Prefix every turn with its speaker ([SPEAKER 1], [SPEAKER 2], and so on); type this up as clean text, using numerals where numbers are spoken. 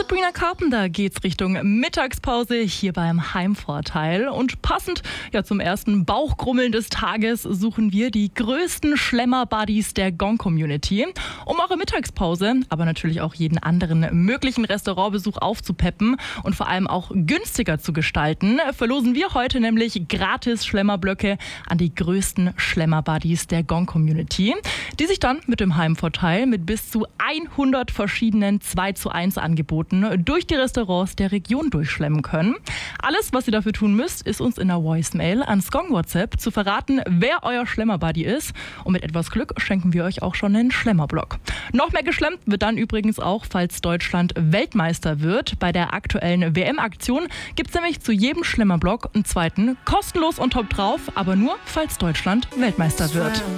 [SPEAKER 1] Sabrina Carpenter geht's Richtung Mittagspause hier beim Heimvorteil. Und passend zum ersten Bauchgrummeln des Tages suchen wir die größten Schlemmer-Buddies der Gong-Community. Um eure Mittagspause, aber natürlich auch jeden anderen möglichen Restaurantbesuch aufzupeppen und vor allem auch günstiger zu gestalten, verlosen wir heute nämlich gratis Schlemmerblöcke an die größten Schlemmer-Buddies der Gong-Community, die sich dann mit dem Heimvorteil mit bis zu 100 verschiedenen 2:1 Angeboten durch die Restaurants der Region durchschlemmen können. Alles, was ihr dafür tun müsst, ist uns in der Voicemail ans Gong WhatsApp zu verraten, wer euer Schlemmer-Buddy ist. Und mit etwas Glück schenken wir euch auch schon einen Schlemmerblock. Noch mehr geschlemmt wird dann übrigens auch, falls Deutschland Weltmeister wird. Bei der aktuellen WM-Aktion gibt es nämlich zu jedem Schlemmerblock einen zweiten kostenlos on top drauf, aber nur, falls Deutschland Weltmeister wird.